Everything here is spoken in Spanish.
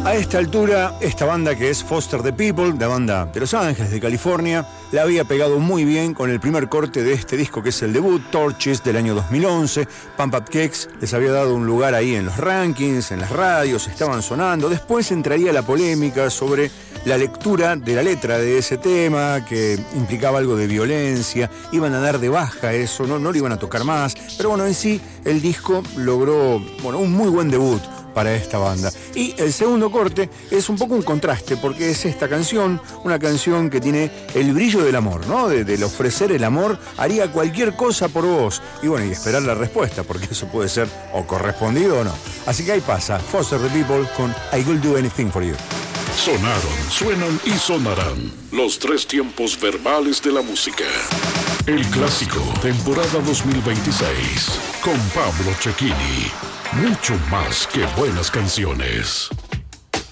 A esta altura, esta banda que es Foster the People, la banda de Los Ángeles, de California, la había pegado muy bien con el primer corte de este disco que es el debut, Torches, del año 2011. Pump Up Kicks les había dado un lugar ahí en los rankings, en las radios, estaban sonando. Después entraría la polémica sobre la lectura de la letra de ese tema, que implicaba algo de violencia, iban a dar de baja eso, no lo iban a tocar más. Pero bueno, en sí, el disco logró un muy buen debut para esta banda. Y el segundo corte es un poco un contraste, porque es esta canción, una canción que tiene el brillo del amor, ¿no? Del ofrecer el amor, haría cualquier cosa por vos. Y bueno, y esperar la respuesta, porque eso puede ser o correspondido o no. Así que ahí pasa, Foster the People con I Will Do Anything For You. Sonaron, suenan y sonarán los tres tiempos verbales de la música. El clásico, temporada 2026, con Pablo Cecchini. Mucho más que buenas canciones.